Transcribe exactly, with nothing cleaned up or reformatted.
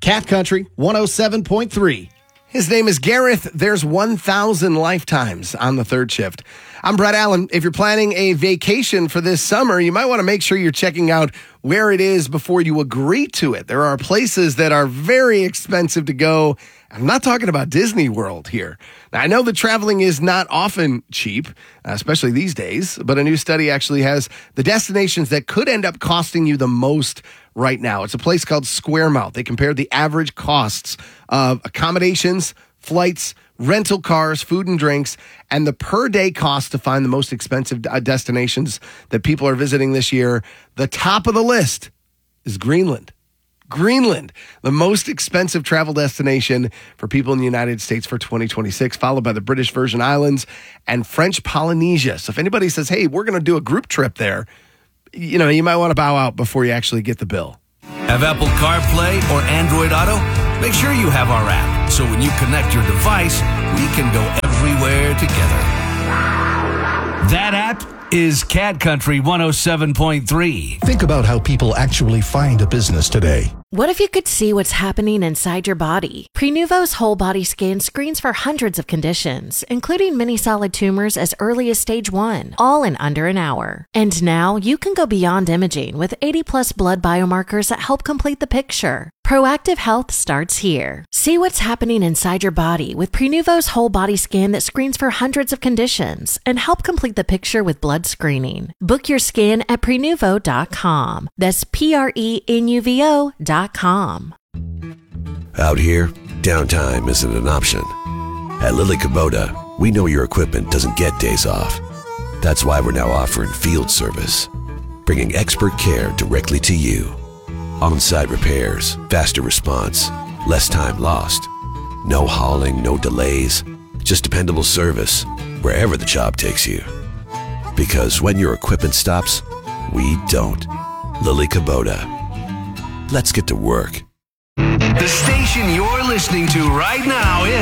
Cat Country one oh seven point three. His name is Gareth. There's one thousand lifetimes on the third shift. I'm Brett Allen. If you're planning a vacation for this summer, you might want to make sure you're checking out where it is before you agree to it. There are places that are very expensive to go. I'm not talking about Disney World here. Now, I know that traveling is not often cheap, especially these days, but a new study actually has the destinations that could end up costing you the most right now. It's a place called Square-Mouth. They compared the average costs of accommodations, flights, rental cars, food and drinks, and the per-day cost to find the most expensive destinations that people are visiting this year. The top of the list is Greenland. Greenland, the most expensive travel destination for people in the United States for twenty twenty-six, followed by the British Virgin Islands and French Polynesia. So if anybody says, hey, we're going to do a group trip there, you know, you might want to bow out before you actually get the bill. Have Apple CarPlay or Android Auto? Make sure you have our app, so when you connect your device, we can go everywhere together. That app is Cat Country one oh seven point three. Think about how people actually find a business today. What if you could see what's happening inside your body? Prenuvo's whole body scan screens for hundreds of conditions, including many solid tumors as early as stage one, all in under an hour. And now you can go beyond imaging with eighty plus blood biomarkers that help complete the picture. Proactive health starts here. See what's happening inside your body with Prenuvo's whole body scan that screens for hundreds of conditions and help complete the picture with blood screening. Book your scan at Prenuvo dot com. That's P R E N U V O dot com. Out here, downtime isn't an option. At Lily Kubota, we know your equipment doesn't get days off. That's why we're now offering field service, bringing expert care directly to you. On-site repairs, faster response, less time lost. No hauling, no delays, just dependable service wherever the job takes you. Because when your equipment stops, we don't. Lily Kubota. Let's get to work. The station you're listening to right now is